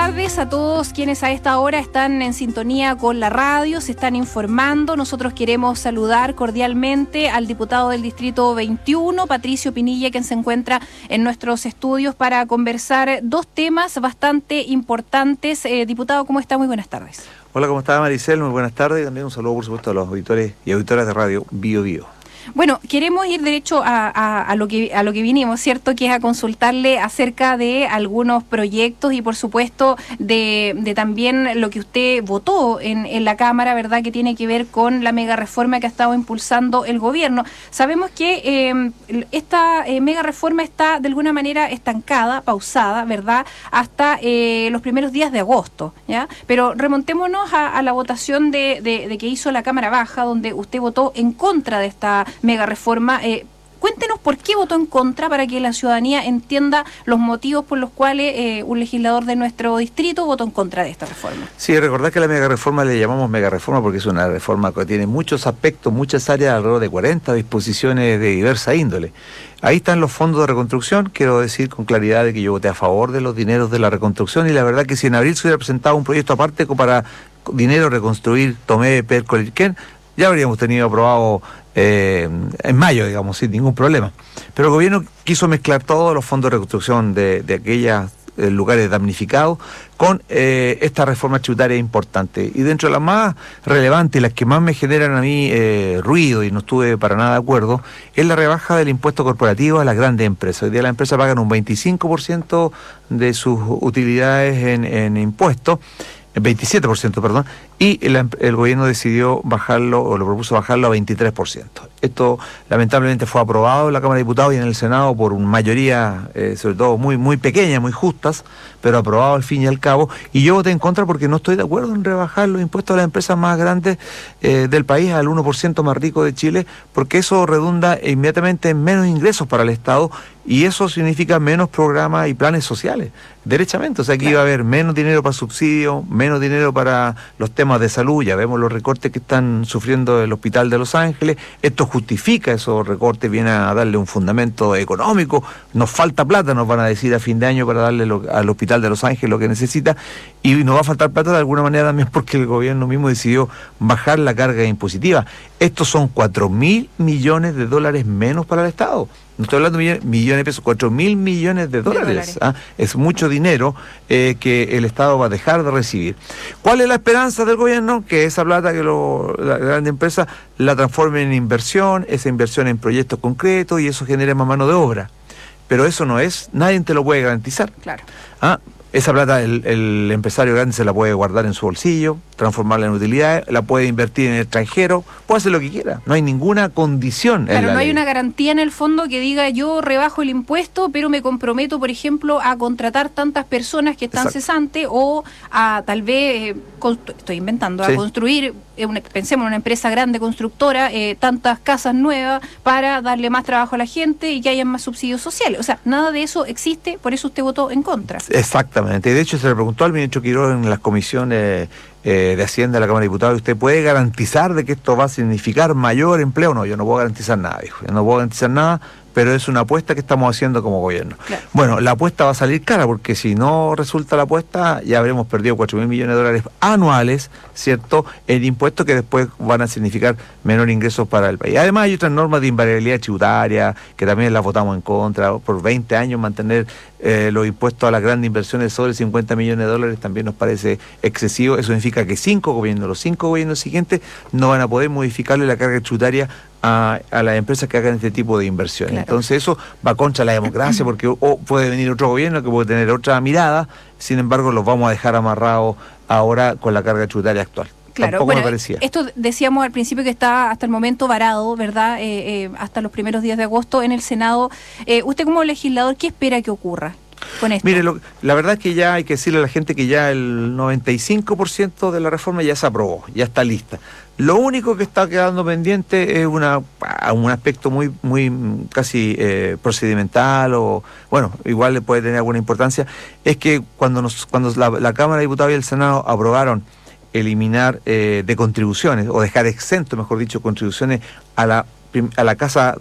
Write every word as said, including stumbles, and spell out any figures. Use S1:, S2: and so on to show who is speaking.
S1: tardes a todos quienes a esta hora están en sintonía con la radio, se están informando. Nosotros queremos saludar cordialmente al diputado del Distrito veintiuno, Patricio Pinilla, quien se encuentra en nuestros estudios para conversar dos temas bastante importantes. Eh, diputado, ¿cómo está? Muy buenas tardes.
S2: Hola, ¿cómo está, Maricel? Muy buenas tardes y también un saludo, por supuesto, a los auditores y auditoras de radio Bio Bio.
S1: Bueno, queremos ir derecho a, a, a, lo que, a lo que vinimos, ¿cierto? Que es a consultarle acerca de algunos proyectos y, por supuesto, de, de también lo que usted votó en, en la Cámara, ¿verdad? Que tiene que ver con la mega reforma que ha estado impulsando el gobierno. Sabemos que eh, esta eh, mega reforma está, de alguna manera, estancada, pausada, ¿verdad? Hasta eh, los primeros días de agosto, ¿ya? Pero remontémonos a, a la votación de, de, de que hizo la Cámara Baja, donde usted votó en contra de esta mega reforma. Eh, cuéntenos por qué votó en contra para que la ciudadanía entienda los motivos por los cuales eh, un legislador de nuestro distrito votó en contra de esta reforma.
S2: Sí, recordad que a la mega reforma le llamamos mega reforma porque es una reforma que tiene muchos aspectos, muchas áreas, alrededor de cuarenta disposiciones de diversa índole. Ahí están los fondos de reconstrucción. Quiero decir con claridad de que yo voté a favor de los dineros de la reconstrucción y la verdad que si en abril se hubiera presentado un proyecto aparte para dinero reconstruir Tomé, Perco, Lirquén, ya habríamos tenido aprobado eh, en mayo, digamos, sin ningún problema. Pero el gobierno quiso mezclar todos los fondos de reconstrucción de, de aquellos eh, lugares damnificados con eh, esta reforma tributaria importante. Y dentro de las más relevantes, las que más me generan a mí eh, ruido y no estuve para nada de acuerdo, es la rebaja del impuesto corporativo a las grandes empresas. Hoy día las empresas pagan un veinticinco por ciento de sus utilidades en, en impuestos, veintisiete por ciento, perdón, y el, el gobierno decidió bajarlo, o lo propuso bajarlo a veintitrés por ciento. Esto lamentablemente fue aprobado en la Cámara de Diputados y en el Senado por una mayoría, eh, sobre todo muy, muy pequeña, muy justas, pero aprobado al fin y al cabo, y yo voté en contra porque no estoy de acuerdo en rebajar los impuestos a las empresas más grandes eh, del país, al uno por ciento más rico de Chile, porque eso redunda inmediatamente en menos ingresos para el Estado, y eso significa menos programas y planes sociales, derechamente. O sea, aquí claro, iba a haber menos dinero para subsidios, menos dinero para los temas de salud. Ya vemos los recortes que están sufriendo el Hospital de Los Ángeles. Esto justifica esos recortes, viene a darle un fundamento económico. Nos falta plata, nos van a decir a fin de año, para darle lo, al Hospital de Los Ángeles lo que necesita, y nos va a faltar plata de alguna manera también porque el gobierno mismo decidió bajar la carga impositiva. Estos son cuatro mil millones de dólares menos para el Estado. No estoy hablando de millones, millones de pesos, cuatro mil millones de dólares. De dólares. ¿Ah? Es mucho dinero eh, que el Estado va a dejar de recibir. ¿Cuál es la esperanza del gobierno? Que esa plata que lo, la grande empresa la transforme en inversión, esa inversión en proyectos concretos, y eso genere más mano de obra. Pero eso no es, nadie te lo puede garantizar.
S1: Claro.
S2: ¿Ah? Esa plata el, el empresario grande se la puede guardar en su bolsillo, transformarla en utilidades, la puede invertir en el extranjero, puede hacer lo que quiera, no hay ninguna condición.
S1: Claro,
S2: en la
S1: no hay
S2: ley.
S1: Una garantía en el fondo que diga yo rebajo el impuesto, pero me comprometo, por ejemplo, a contratar tantas personas que están Exacto. cesantes, o a tal vez, eh, estoy inventando, sí. a construir, eh, una, pensemos en una empresa grande constructora, eh, tantas casas nuevas para darle más trabajo a la gente y que haya más subsidios sociales. O sea, nada de eso existe, por eso usted votó en contra.
S2: Exactamente. De hecho, se le preguntó al ministro Quiroga en las comisiones eh, de Hacienda de la Cámara de Diputados: ¿usted puede garantizar de que esto va a significar mayor empleo? No, yo no puedo garantizar nada, dijo. Yo no puedo garantizar nada, pero es una apuesta que estamos haciendo como gobierno. Claro. Bueno, la apuesta va a salir cara, porque si no resulta la apuesta, ya habremos perdido cuatro mil millones de dólares anuales, ¿cierto?, en impuestos que después van a significar menor ingresos para el país. Además, hay otras normas de invariabilidad tributaria, que también las votamos en contra. Por veinte años mantener eh, los impuestos a las grandes inversiones sobre cincuenta millones de dólares también nos parece excesivo. Eso significa que cinco gobiernos, los cinco gobiernos siguientes, no van a poder modificarle la carga tributaria A, a las empresas que hagan este tipo de inversiones. Claro. Entonces eso va contra la democracia, porque o puede venir otro gobierno que puede tener otra mirada, sin embargo los vamos a dejar amarrados ahora con la carga tributaria actual.
S1: Claro,
S2: Tampoco
S1: bueno,
S2: me parecía.
S1: Esto decíamos al principio que está hasta el momento varado, ¿verdad? Eh, eh, hasta los primeros días de agosto en el Senado. Eh, usted como legislador, ¿qué espera que ocurra con esto?
S2: Mire, lo, la verdad es que ya hay que decirle a la gente que ya el noventa y cinco por ciento de la reforma ya se aprobó, ya está lista. Lo único que está quedando pendiente es una un aspecto muy muy casi eh, procedimental, o bueno, igual le puede tener alguna importancia, es que cuando nos cuando la, la Cámara de Diputados y el Senado aprobaron eliminar eh, de contribuciones, o dejar exento, mejor dicho, contribuciones a la a la casa